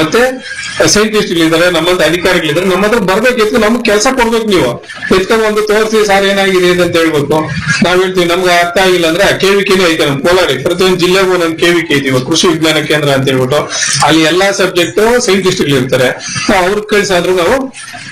ಮತ್ತೆ ಸೈಂಟಿಸ್ಟ್ಗಳಿದ್ದಾರೆ, ನಮ್ಮಂತ ಅಧಿಕಾರಿಗಳಿದ್ದಾರೆ, ನಮ್ಮ ಹತ್ರ ಬರ್ಬೇಕಿತ್ತು, ನಮ್ಗೆ ಕೆಲಸ ಕೊಡ್ಬೇಕು. ನೀವು ಎತ್ಕೊಂಡ್ ಒಂದು ತೋರಿಸಿ ಸಾರ್ ಏನಾಗಿದೆ ಅಂತ ಹೇಳ್ಬೇಕು. ನಾವ್ ಹೇಳ್ತೀವಿ ನಮ್ಗೆ ಅರ್ಥ ಆಗಿಲ್ಲ ಅಂದ್ರೆ ಕೆವಿಕೆನೂ ಐತೆ ನಮ್ ಕೋಲಾರ, ಪ್ರತಿಯೊಂದು ಜಿಲ್ಲೆಗೂ ನಮ್ ಕೆವಿಕೆ ಐತಿ, ಕೃಷಿ ವಿಜ್ಞಾನ ಕೇಂದ್ರ ಅಂತ ಹೇಳ್ಬಿಟ್ಟು ಅಲ್ಲಿ ಎಲ್ಲಾ ಸಬ್ಜೆಕ್ಟ್ ಸೈಂಟಿಸ್ಟ್ಗಳು ಇರ್ತಾರೆ. ಅವ್ರ ಕಳ್ಸಾದ್ರು ನಾವು